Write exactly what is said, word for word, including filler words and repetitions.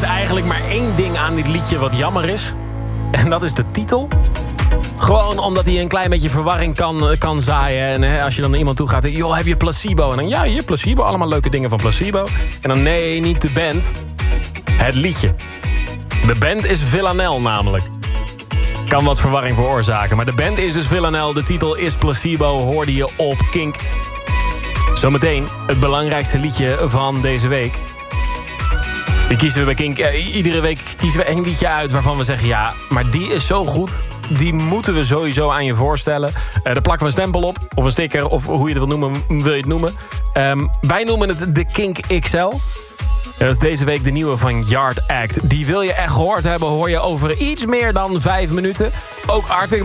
eigenlijk maar één ding aan dit liedje wat jammer is. En dat is de titel. Gewoon omdat hij een klein beetje verwarring kan, kan zaaien. En hè, als je dan naar iemand toe gaat, joh, heb je Placebo? En dan, ja, hier Placebo, allemaal leuke dingen van Placebo. En dan, nee, niet de band. Het liedje. De band is Villanelle namelijk. Kan wat verwarring veroorzaken. Maar de band is dus Villanelle, de titel is Placebo, hoorde je op Kink. Zometeen het belangrijkste liedje van deze week. Die kiezen we bij Kink. Uh, iedere week kiezen we één liedje uit waarvan we zeggen, ja, maar die is zo goed. Die moeten we sowieso aan je voorstellen. Uh, daar plakken we een stempel op, of een sticker, of hoe je het wil noemen, wil je het noemen. Um, wij noemen het de Kink X L. Dat is deze week de nieuwe van Yard Act. Die wil je echt gehoord hebben, hoor je over iets meer dan vijf minuten. Ook Arctic